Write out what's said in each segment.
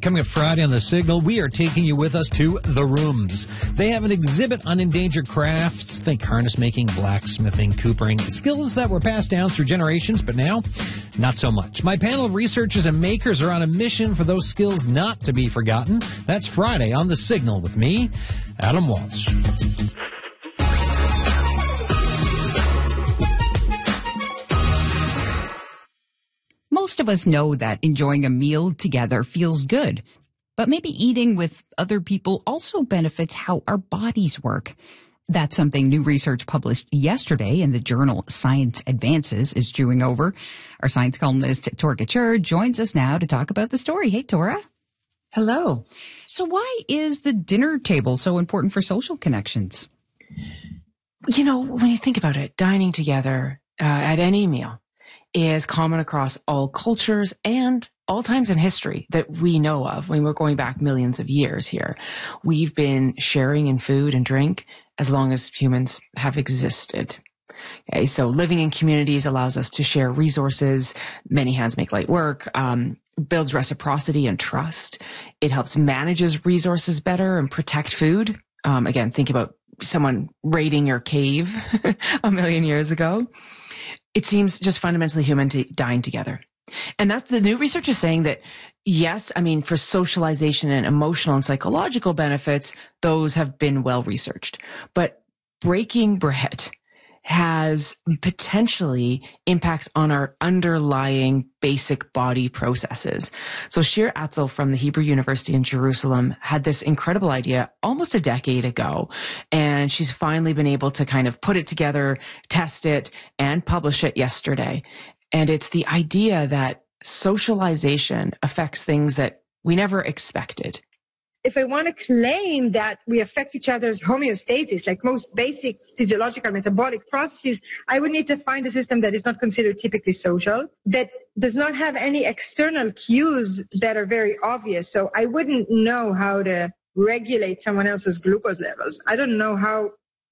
Coming up Friday on The Signal, we are taking you with us to The Rooms. They have an exhibit on endangered crafts. Think harness making, blacksmithing, coopering, skills that were passed down through generations, but now, not so much. My panel of researchers and makers are on a mission for those skills not to be forgotten. That's Friday on The Signal with me, Adam Walsh. Most of us know that enjoying a meal together feels good, but maybe eating with other people also benefits how our bodies work. That's something new research published yesterday in the journal Science Advances is chewing over. Our science columnist, Tora Kachur, joins us now to talk about the story. Hey, Tora. Hello. So why is the dinner table so important for social connections? You know, when you think about it, dining together at any meal is common across all cultures and all times in history that we know of. When we're going back millions of years here, we've been sharing in food and drink as long as humans have existed. Okay, so living in communities allows us to share resources. Many hands make light work, builds reciprocity and trust. It helps manages resources better and protect food. Again, think about someone raiding your cave a million years ago. It seems just fundamentally human to dine together. And that's the new research is saying that, yes, I mean, for socialization and emotional and psychological benefits, those have been well researched. But breaking bread has potentially impacts on our underlying basic body processes. So Shir Atzel from the Hebrew University in Jerusalem had this incredible idea almost a decade ago, and she's finally been able to kind of put it together, test it, and publish it yesterday. And it's the idea that socialization affects things that we never expected. If I want to claim that we affect each other's homeostasis, like most basic physiological metabolic processes, I would need to find a system that is not considered typically social, that does not have any external cues that are very obvious. So I wouldn't know how to regulate someone else's glucose levels. I don't know how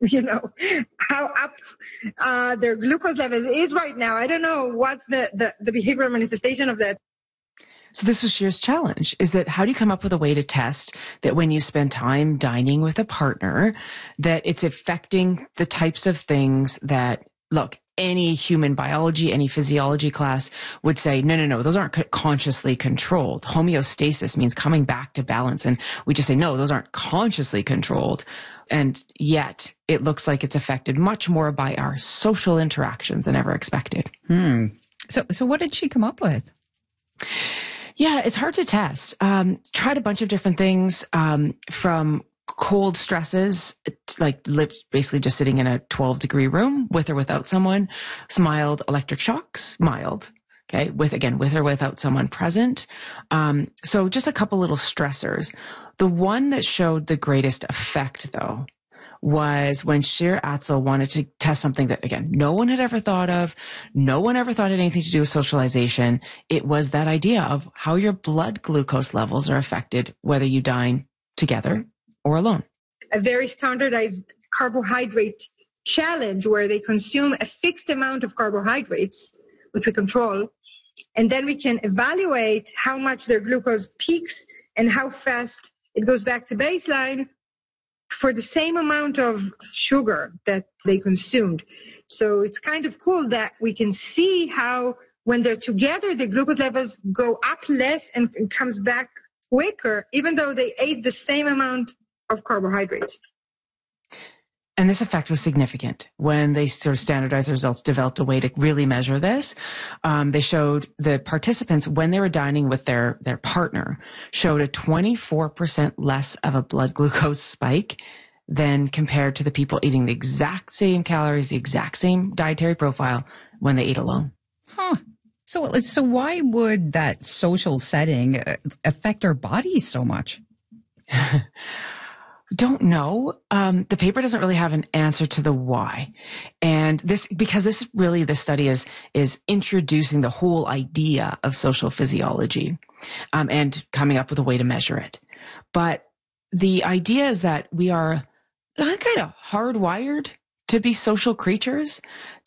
up their glucose level is right now. I don't know what's the behavioral manifestation of that. So this was Shir's challenge, is that how do you come up with a way to test that when you spend time dining with a partner, that it's affecting the types of things that, look, any human biology, any physiology class would say, no, those aren't consciously controlled. Homeostasis means coming back to balance. And we just say, no, those aren't consciously controlled. And yet it looks like it's affected much more by our social interactions than ever expected. So what did she come up with? Yeah, it's hard to test. Tried a bunch of different things, from cold stresses, like basically just sitting in a 12-degree room with or without someone, mild electric shocks, mild, okay, with or without someone present. So just a couple little stressors. The one that showed the greatest effect, though, was when Shir Atzel wanted to test something that, again, no one had ever thought of. No one ever thought it had anything to do with socialization. It was that idea of how your blood glucose levels are affected whether you dine together or alone. A very standardized carbohydrate challenge where they consume a fixed amount of carbohydrates, which we control, and then we can evaluate how much their glucose peaks and how fast it goes back to baseline for the same amount of sugar that they consumed. So it's kind of cool that we can see how when they're together, the glucose levels go up less and comes back quicker, even though they ate the same amount of carbohydrates. And this effect was significant. When they sort of standardized the results, developed a way to really measure this. They showed the participants, when they were dining with their partner, showed a 24% less of a blood glucose spike than compared to the people eating the exact same calories, the exact same dietary profile when they ate alone. Huh. So why would that social setting affect our bodies so much? Don't know. The paper doesn't really have an answer to the why. And this study is introducing the whole idea of social physiology, and coming up with a way to measure it. But the idea is that we are kind of hardwired to be social creatures.